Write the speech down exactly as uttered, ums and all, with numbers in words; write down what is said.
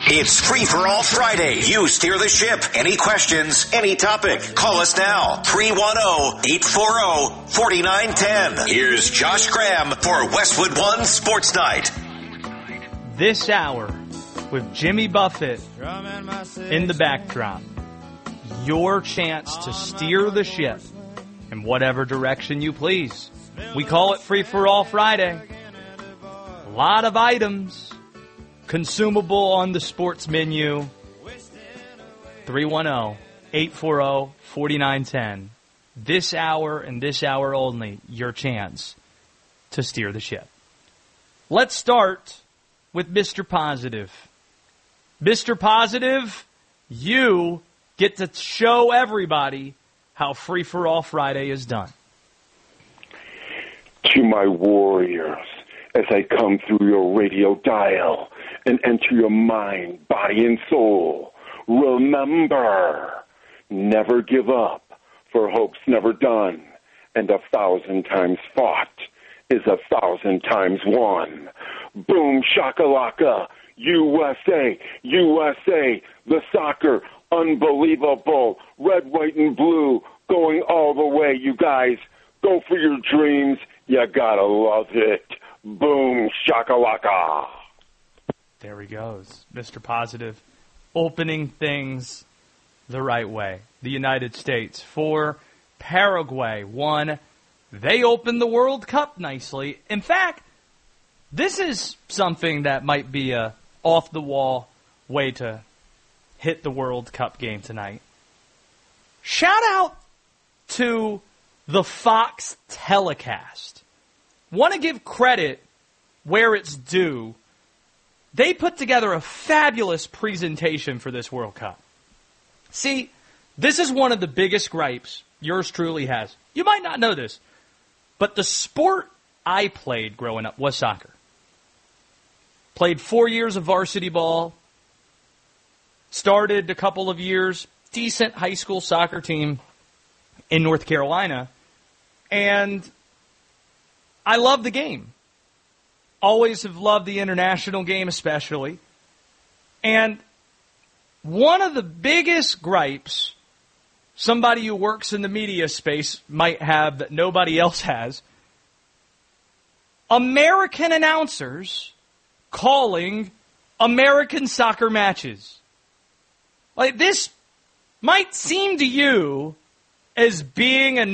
It's Free for All Friday. You steer the ship. Any questions, any topic. Call us now. three one zero, eight four zero, four nine one zero. Here's Josh Graham for Westwood One Sports Night. This hour with Jimmy Buffett in the backdrop. Your chance to steer the ship in whatever direction you please. We call it Free for All Friday. A lot of items consumable on the sports menu. three one zero, eight four zero, four nine one zero. This hour and this hour only, your chance to steer the ship. Let's start with Mister Positive. Mister Positive, you get to show everybody how Free for All Friday is done. To my warriors, as I come through your radio dial and enter your mind, body, and soul, remember, never give up, for hope's never done, and a thousand times fought is a thousand times won. Boom, shakalaka, U S A, U S A, the soccer, unbelievable, red, white, and blue, going all the way, you guys. Go for your dreams, you gotta love it. Boom, shakalaka. There he goes, Mister Positive, opening things the right way. The United States four, Paraguay one. They opened the World Cup nicely. In fact, this is something that might be a off-the-wall way to hit the World Cup game tonight. Shout out to the Fox telecast. Want to give credit where it's due. They put together a fabulous presentation for this World Cup. See, this is one of the biggest gripes yours truly has. You might not know this, but the sport I played growing up was soccer. Played four years of varsity ball. Started a couple of years, decent high school soccer team in North Carolina. And I love the game. Always have loved the international game especially. And one of the biggest gripes somebody who works in the media space might have that nobody else has, American announcers calling American soccer matches. Like, this might seem to you as being a